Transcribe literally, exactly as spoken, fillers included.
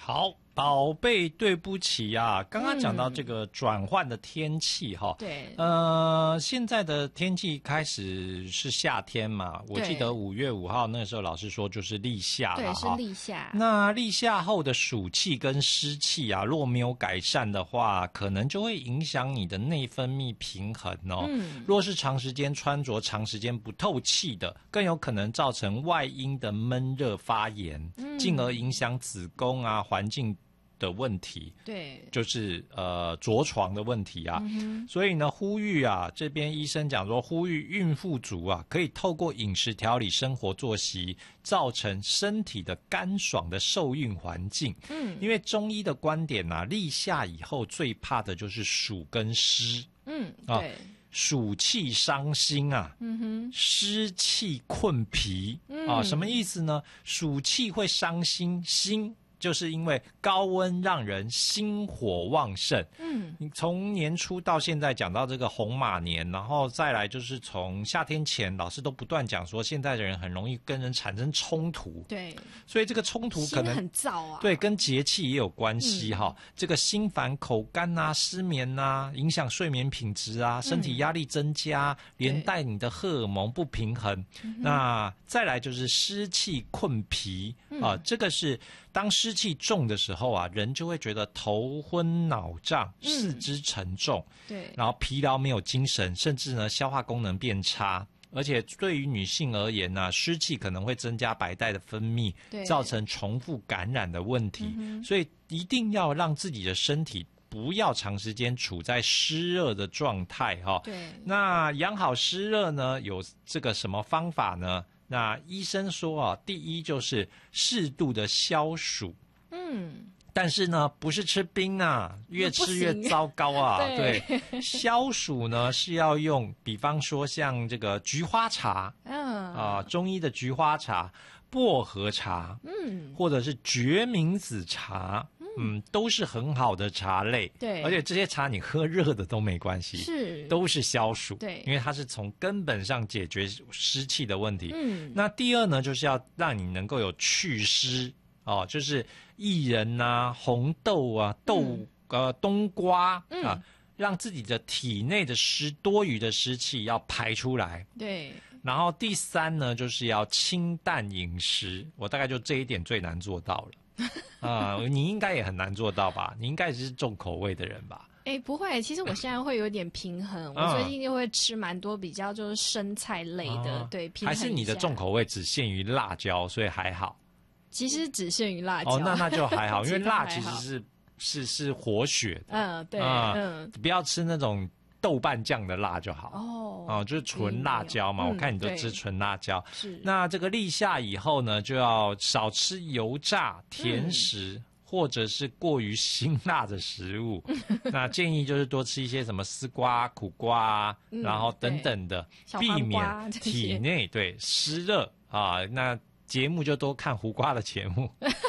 好，宝贝，对不起啊，刚刚讲到这个转换的天气哈、 嗯，对， 呃，现在的天气开始是夏天嘛，我记得五月五号那时候老师说就是立夏了， 对，是立夏。 那立夏后的暑气跟湿氣啊，若没有改善的话，可能就会影响你的内分泌平衡哦。嗯，若是长时间穿着、长时间不透气的，更有可能造成外阴的闷热发炎，嗯、进而影响子宫啊、环境的问题。 对， 就是呃着床的问题啊。嗯、所以呢，呼吁啊，这边医生讲说，呼吁孕妇族啊，可以透过饮食调理、生活作息，造成身体的干爽的受孕环境。嗯，因为中医的观点啊，立夏以后最怕的就是暑跟湿。嗯，对。啊，暑气伤心啊，嗯哼，湿气困脾、嗯、啊，什么意思呢？暑气会伤心，心就是因为高温让人心火旺盛。嗯，你从年初到现在讲到这个红马年，然后再来就是从夏天前，老师都不断讲说，现在的人很容易跟人产生冲突。 对， 所以这个冲突可能心很燥啊。 对，跟节气也有关系哈、嗯。这个心烦、口干啊、失眠啊，影响睡眠品质啊，身体压力增加，嗯、连带你的荷尔蒙不平衡。那再来就是湿气困脾、嗯、啊，这个是当湿气重的时候啊，人就会觉得头昏脑胀、四肢沉重，嗯、对，然后疲劳没有精神，甚至呢消化功能变差。而且对于女性而言呢、啊，湿气可能会增加白带的分泌，造成重复感染的问题。嗯、所以一定要让自己的身体不要长时间处在湿热的状态哈。对，那养好湿热呢，有这个什么方法呢？那医生说啊，第一就是适度的消暑。嗯。但是呢，不是吃冰啊，越吃越糟糕啊。对，对，消暑呢是要用，比方说像这个菊花茶，嗯啊、呃，中医的菊花茶、薄荷茶，嗯，或者是决明子茶，嗯，都是很好的茶类。对，而且这些茶你喝热的都没关系，是，都是消暑。对，因为它是从根本上解决湿气的问题。嗯，那第二呢，就是要让你能够有祛湿。哦，就是薏仁啊、红豆啊、豆、嗯、呃冬瓜、嗯、啊，让自己的体内的湿多余的湿气要排出来。对。然后第三呢，就是要清淡饮食。我大概就这一点最难做到了。啊、呃，你应该也很难做到吧？你应该也是重口味的人吧？ 哎、欸，不会，其实我现在会有点平衡。我最近就会吃蛮多比较就是生菜类的，啊、对，平衡一下。 还是你的重口味只限于辣椒，所以还好。 其实只限于辣椒哦，那那就还好，因为辣其实是是是活血的， 嗯，对，嗯， 嗯不要吃那种豆瓣酱的辣就好，哦，哦，就是纯辣椒嘛，嗯、我看你都吃纯辣椒。是，那这个立夏以后呢，就要少吃油炸、甜食。嗯或者是过于辛辣的食物，那建议就是多吃一些什么丝瓜、苦瓜，嗯、然后等等的，避免体内对湿热啊。那节目就多看胡瓜的节目，